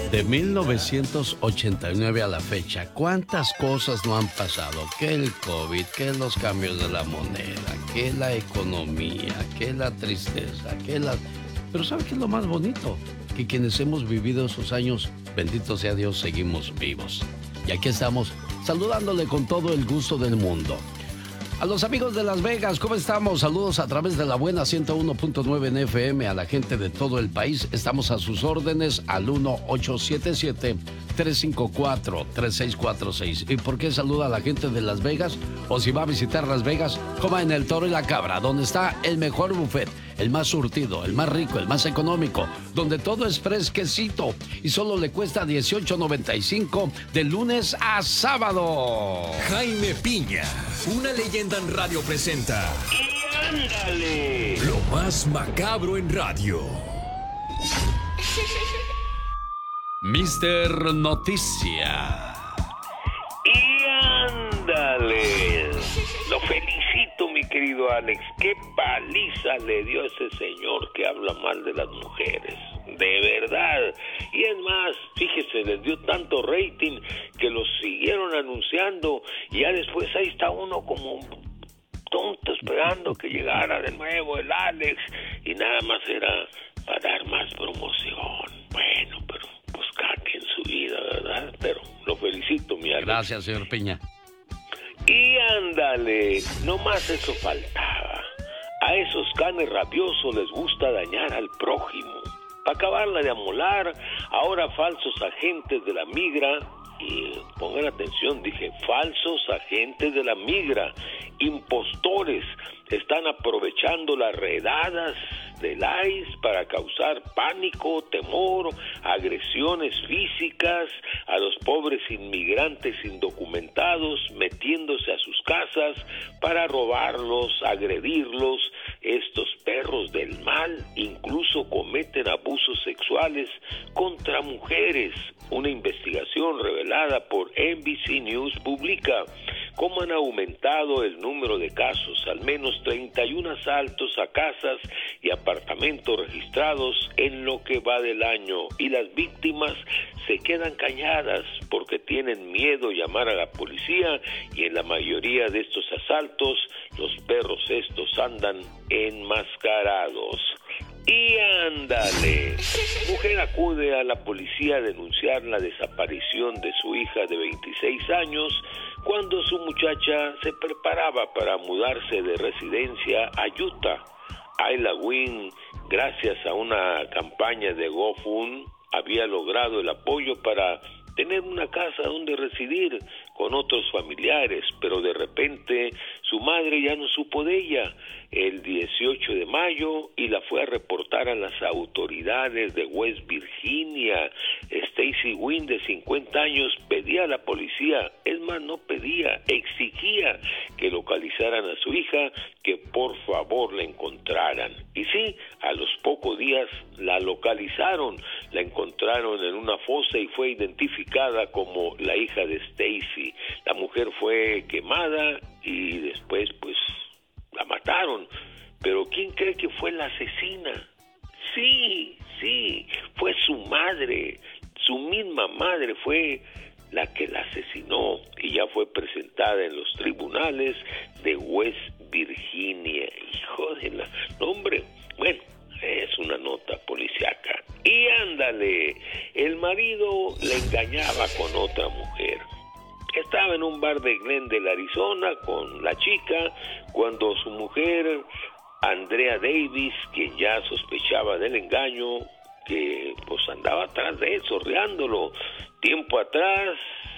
De 1989 a la fecha, ¿cuántas cosas no han pasado? Que el COVID, que los cambios de la moneda, que la economía, que la tristeza, que la... Pero ¿sabe qué es lo más bonito? Que quienes hemos vivido esos años, bendito sea Dios, seguimos vivos. Y aquí estamos, saludándole con todo el gusto del mundo. A los amigos de Las Vegas, ¿cómo estamos? Saludos a través de la buena 101.9 en FM a la gente de todo el país. Estamos a sus órdenes al 1-877-354-3646. ¿Y por qué saluda a la gente de Las Vegas? O si va a visitar Las Vegas, coma en el Toro y la Cabra, donde está el mejor buffet, el más surtido, el más rico, el más económico, donde todo es fresquecito y solo le cuesta $18.95 de lunes a sábado. Jaime Piña, una leyenda en radio presenta. ¡Y ándale! Lo más macabro en radio. Mister Noticia. ¡Y ándale! Lo felicito, mi querido Alex. ¡Qué paliza le dio a ese señor que habla mal de las mujeres! De verdad. Y es más, fíjese, les dio tanto rating que los siguieron anunciando y ya después ahí está uno como tonto esperando que llegara de nuevo el Alex y nada más era para dar más promoción. Bueno, pero pues cada quien su vida, ¿verdad? Pero lo felicito, mi Alex. Gracias, señor Piña. Y ándale, no más eso faltaba. A esos canes rabiosos les gusta dañar al prójimo. Para acabarla de amolar, ahora falsos agentes de la migra, y pongan atención, dije, falsos agentes de la migra, impostores, están aprovechando las redadas del ICE para causar pánico, temor, agresiones físicas a los pobres inmigrantes indocumentados, metiéndose a sus casas para robarlos, agredirlos. Estos perros del mal incluso cometen abusos sexuales contra mujeres. Una investigación revelada por NBC News publica cómo han aumentado el número de casos, al menos 31 asaltos a casas y apartamentos registrados en lo que va del año, y las víctimas se quedan calladas porque tienen miedo a llamar a la policía, y en la mayoría de estos asaltos los perros estos andan enmascarados. Y ándale, mujer acude a la policía a denunciar la desaparición de su hija de 26 años cuando su muchacha se preparaba para mudarse de residencia a Utah. Ayla Wynn, gracias a una campaña de GoFund, había logrado el apoyo para tener una casa donde residir con otros familiares, pero de repente su madre ya no supo de ella el 18 de mayo y la fue a reportar a las autoridades de West Virginia. Stacy Wynn, de 50 años, pedía a la policía, es más, no pedía, exigía que localizaran a su hija, que por favor la encontraran. Y sí, a los pocos días la localizaron, la encontraron en una fosa y fue identificada como la hija de Stacy. La mujer fue quemada y después pues la mataron. Pero ¿quién cree que fue la asesina? Sí, fue su madre, su misma madre fue la que la asesinó y ya fue presentada en los tribunales de West Virginia. Hijo de la... No, hombre, bueno, es una nota policíaca. Y ándale, el marido le engañaba con otra mujer. Estaba en un bar de Glendale, Arizona, con la chica, cuando su mujer, Andrea Davis, quien ya sospechaba del engaño, que pues andaba atrás de él, sorreándolo. Tiempo atrás,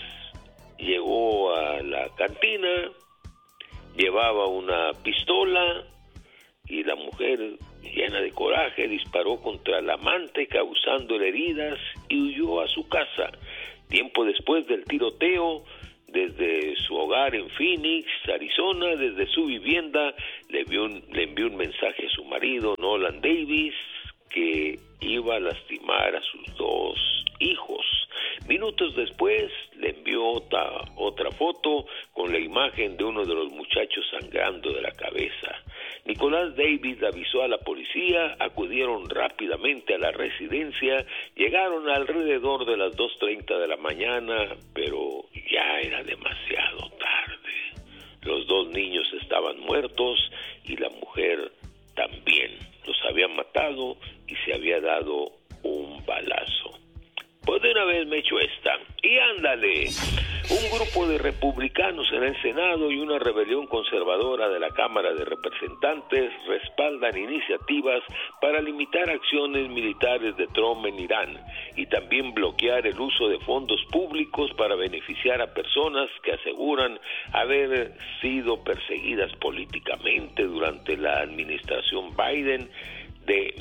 llegó a la cantina, llevaba una pistola, y la mujer, llena de coraje, disparó contra el amante, causándole heridas, y huyó a su casa. Tiempo después del tiroteo, desde su hogar en Phoenix, Arizona, desde su vivienda, le envió un mensaje a su marido, Nolan Davis, que iba a lastimar a sus dos hijos. Minutos después le envió otra foto con la imagen de uno de los muchachos sangrando de la cabeza. Nicolás David avisó a la policía, acudieron rápidamente a la residencia, llegaron alrededor de las 2:30 de la mañana, pero ya era demasiado tarde. Los 2 niños estaban muertos y la mujer también. Los habían matado y se había dado un balazo. Pues de una vez me echo esta. Y ándale, un grupo de republicanos en el Senado y una rebelión conservadora de la Cámara de Representantes respaldan iniciativas para limitar acciones militares de Trump en Irán y también bloquear el uso de fondos públicos para beneficiar a personas que aseguran haber sido perseguidas políticamente durante la administración Biden, de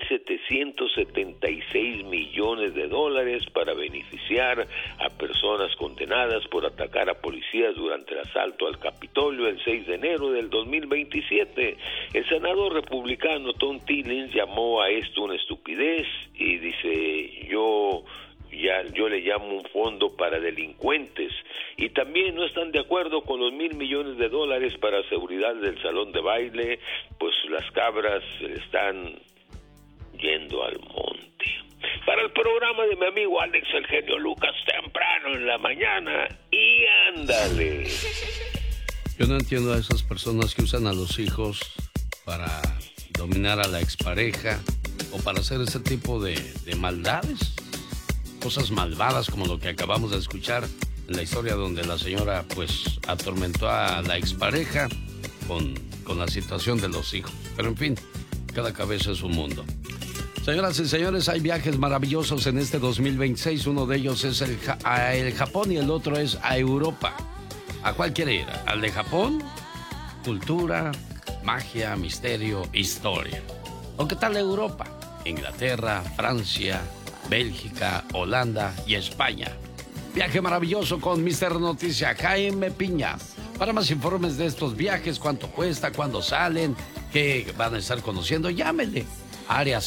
$1,776 millones para beneficiar a personas condenadas por atacar a policías durante el asalto al Capitolio el 6 de enero del 2027. El senador republicano Tom Tillis llamó a esto una estupidez y dice, yo le llamo un fondo para delincuentes, y también no están de acuerdo con los $1,000 millones para seguridad del salón de baile, pues las cabras están yendo al monte. Para el programa de mi amigo Alex el genio Lucas, temprano en la mañana, y ándale. Yo no entiendo a esas personas que usan a los hijos para dominar a la expareja o para hacer ese tipo de maldades. Cosas malvadas como lo que acabamos de escuchar en la historia donde la señora pues atormentó a la expareja con la situación de los hijos. Pero en fin, cada cabeza es un mundo. Señoras y señores, hay viajes maravillosos en este 2026. Uno de ellos es el Japón y el otro es a Europa. ¿A cuál quiere ir? ¿Al de Japón? Cultura, magia, misterio, historia. ¿O qué tal Europa? Inglaterra, Francia, Bélgica, Holanda y España. Viaje maravilloso con Mr. Noticia Jaime Piña. Para más informes de estos viajes, cuánto cuesta, cuándo salen, qué van a estar conociendo, llámenle. Área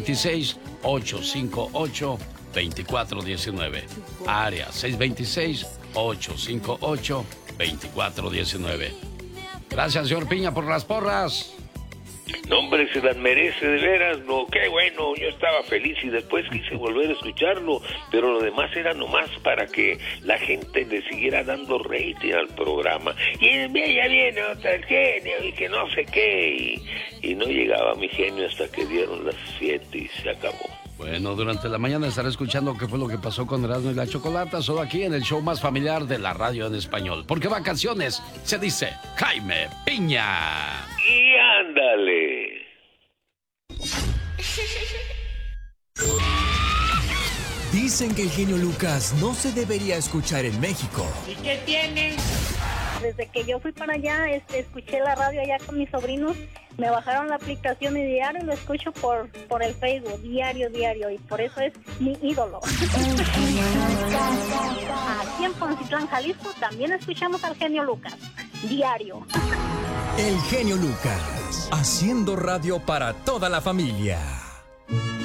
626-858-2419. Área 626-858-2419. Gracias, señor Piña, por las porras. No, hombre, se las merece de veras, no, qué bueno, yo estaba feliz y después quise volver a escucharlo, pero lo demás era nomás para que la gente le siguiera dando rating al programa. Y ya viene otra el genio y que no sé qué, y no llegaba mi genio hasta que dieron las 7 y se acabó. Bueno, durante la mañana estaré escuchando qué fue lo que pasó con Erasmo y la Chocolata, solo aquí en el show más familiar de la radio en español. Porque vacaciones se dice Jaime Piña. Y ándale. Dicen que el genio Lucas no se debería escuchar en México. ¿Y qué tiene? Desde que yo fui para allá, escuché la radio allá con mis sobrinos, me bajaron la aplicación y diario lo escucho por el Facebook, diario, y por eso es mi ídolo. Aquí en Poncitlán, Jalisco, también escuchamos al genio Lucas, diario. El genio Lucas, haciendo radio para toda la familia.